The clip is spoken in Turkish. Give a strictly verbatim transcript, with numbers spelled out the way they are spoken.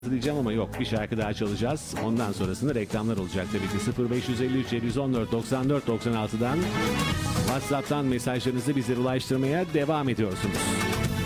diyeceğim ama yok, bir şarkı daha çalacağız. Ondan sonrasında reklamlar olacak tabii ki. sıfır beş yüz elli üç yedi yüz on dört doksan dört doksan altıdan WhatsApp'tan mesajlarınızı bize ulaştırmaya devam ediyorsunuz.